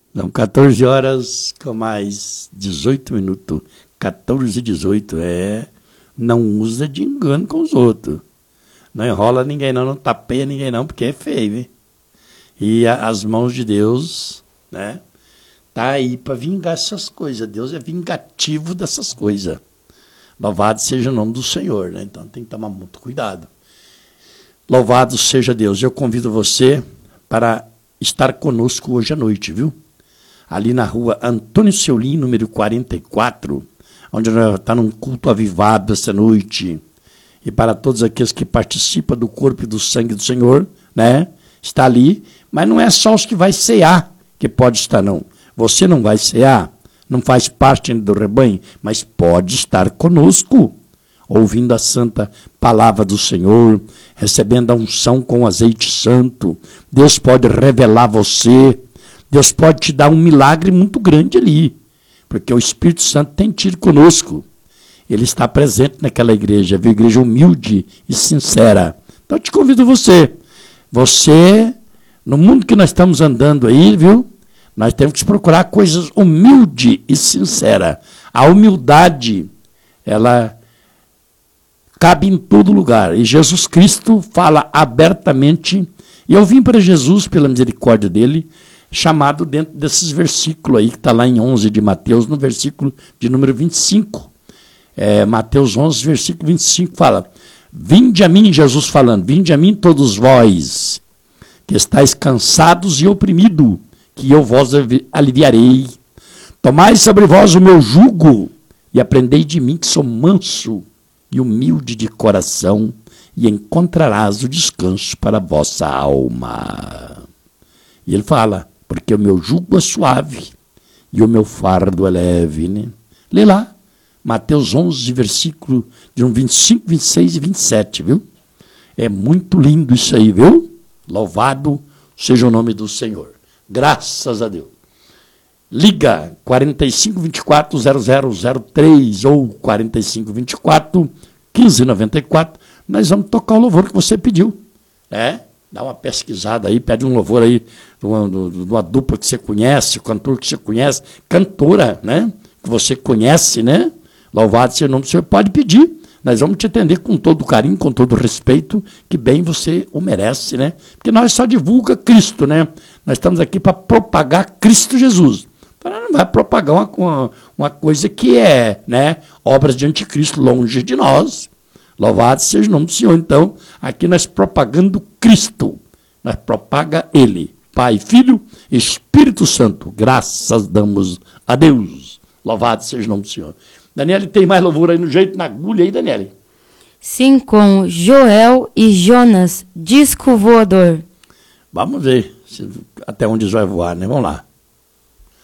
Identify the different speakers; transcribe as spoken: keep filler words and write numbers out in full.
Speaker 1: São quatorze horas com mais dezoito minutos. quatorze e dezoito, é. Não usa de engano com os outros. Não enrola ninguém não, não tapeia ninguém não, porque é feio, hein? E a, as mãos de Deus, né? Tá aí para vingar essas coisas. Deus é vingativo dessas coisas. Louvado seja o nome do Senhor, né? Então tem que tomar muito cuidado. Louvado seja Deus. Eu convido você para estar conosco hoje à noite, viu? Ali na rua Antônio Seolim, número quarenta e quatro, onde nós estamos num culto avivado essa noite. E para todos aqueles que participam do corpo e do sangue do Senhor, né? Está ali, mas não é só os que vai cear que pode estar, não. Você não vai cear, não faz parte do rebanho, mas pode estar conosco, ouvindo a santa palavra do Senhor, recebendo a unção com azeite santo. Deus pode revelar você, Deus pode te dar um milagre muito grande ali, porque o Espírito Santo tem tido conosco. Ele está presente naquela igreja, viu? Igreja humilde e sincera. Então eu te convido você, você, no mundo que nós estamos andando aí, viu? Nós temos que procurar coisas humilde e sincera. A humildade, ela cabe em todo lugar. E Jesus Cristo fala abertamente. E eu vim para Jesus, pela misericórdia dele, chamado dentro desses versículos aí, que está lá em onze de Mateus, no versículo de número vinte e cinco. É, Mateus onze, versículo vinte e cinco, fala: vinde a mim, Jesus falando, vinde a mim todos vós, que estáis cansados e oprimidos, que eu vos aliviarei. Tomai sobre vós o meu jugo, e aprendei de mim, que sou manso e humilde de coração, e encontrarás o descanso para a vossa alma. E ele fala, porque o meu jugo é suave, e o meu fardo é leve. Né? Lê lá, Mateus onze, versículo de vinte e cinco, vinte e seis e vinte e sete, viu? É muito lindo isso aí, viu? Louvado seja o nome do Senhor. Graças a Deus. Liga quarenta e cinco, vinte e quatro, zero zero zero três ou quarenta e cinco, vinte e quatro, quinze noventa e quatro. Nós vamos tocar o louvor que você pediu. É? Dá uma pesquisada aí, pede um louvor aí de uma, de uma dupla que você conhece, cantor que você conhece, cantora, né? Que você conhece, né? Louvado seja o nome do Senhor. Pode pedir. Nós vamos te atender com todo carinho, com todo respeito, que bem você o merece, né? Porque nós só divulga Cristo, né? Nós estamos aqui para propagar Cristo Jesus. Então, não vai propagar uma, uma, uma coisa que é, né, obras de anticristo longe de nós. Louvado seja o nome do Senhor. Então, aqui nós propagando Cristo. Nós propaga Ele. Pai, Filho, Espírito Santo. Graças damos a Deus. Louvado seja o nome do Senhor. Daniele, tem mais louvor aí no jeito, na agulha aí, Daniele?
Speaker 2: Sim, com Joel e Jonas, disco voador.
Speaker 1: Vamos ver se, até onde isso vai voar, né? Vamos lá.